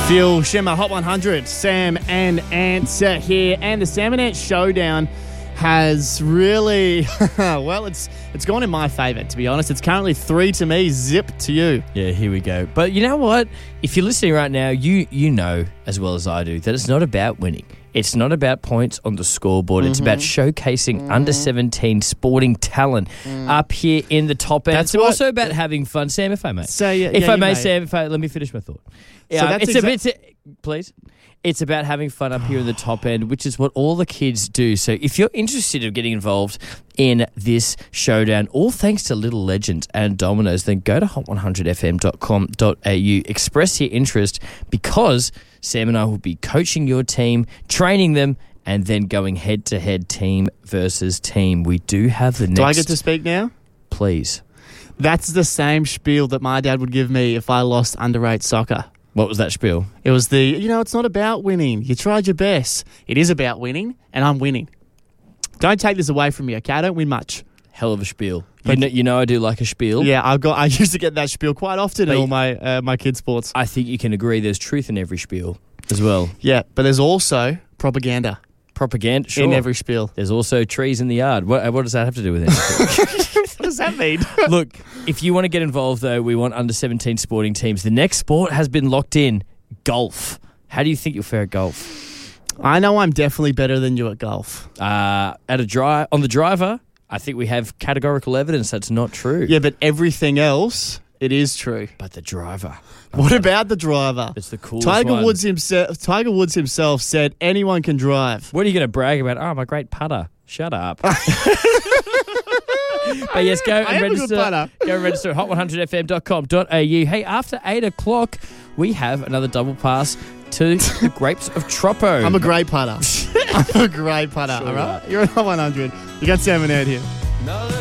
Fuel Shimmer Hot 100, Sam and Ant here, and the Sam and Ant showdown has really, well, it's gone in my favour, to be honest. It's currently 3 to me, zip to you. Yeah, here we go. But you know what? If you're listening right now, you know as well as I do that it's not about winning. It's not about points on the scoreboard. It's about showcasing under 17 sporting talent up here in the top end. It's also about having fun. Sam, if I may. So, Sam, let me finish my thought. Please. It's about having fun up here in the top end, which is what all the kids do. So if you're interested in getting involved in this showdown, all thanks to Little Legends and Domino's, then go to hot100fm.com.au, express your interest, because Sam and I will be coaching your team, training them, and then going head-to-head, team versus team. We do have the next... Do I get to speak now? Please. That's the same spiel that my dad would give me if I lost under-8 soccer. What was that spiel? It was it's not about winning. You tried your best. It is about winning, and I'm winning. Don't take this away from me, okay? I don't win much. Hell of a spiel. You know I do like a spiel. Yeah, I used to get that spiel quite often in all my kids' sports. I think you can agree there's truth in every spiel as well. Yeah, but there's also propaganda. Propaganda, sure. In every spiel. There's also trees in the yard. What does that have to do with anything? What does that mean? Look, if you want to get involved, though, we want under 17 sporting teams. The next sport has been locked in, golf. How do you think you'll fare at golf? I know I'm definitely better than you at golf. On the driver, I think we have categorical evidence that's not true. Yeah, but everything else, it is true. But the driver. What about the driver? It's the coolest Tiger one. Woods himself said anyone can drive. What are you going to brag about? Oh, I'm a great putter. Shut up. But yes, go and register. Go and register at hot100fm.com.au. Hey, after 8 o'clock, we have another double pass to the Grapes of Troppo. I'm a great putter. I'm a great putter, Sure all right? You're at Hot 100. You got Sam and Ed here.